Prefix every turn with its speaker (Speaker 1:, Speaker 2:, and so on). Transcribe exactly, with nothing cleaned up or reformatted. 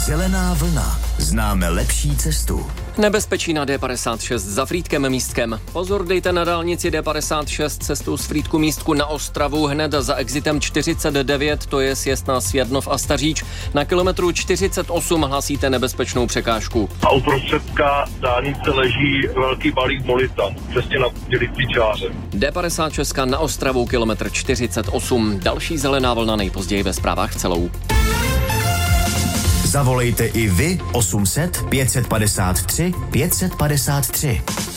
Speaker 1: Zelená vlna. Známe lepší cestu.
Speaker 2: Nebezpečí na D padesát šest za Frýdkem Místkem. Pozor, dejte na dálnici D padesát šest cestou z Frýdku Místku na Ostravu hned za exitem čtyřicet devět, to je sjezd na Svědnov a Staříč. Na kilometru čtyřicet osm hlásíte nebezpečnou překážku.
Speaker 3: A uprostředka dálnice leží velký balík molita, přesně na dělicí čáře.
Speaker 2: D padesát šest na Ostravu, kilometr čtyřicet osm. Další zelená vlna nejpozději ve zprávách celou.
Speaker 1: Zavolejte i vy osm set pět set padesát tři pět set padesát tři.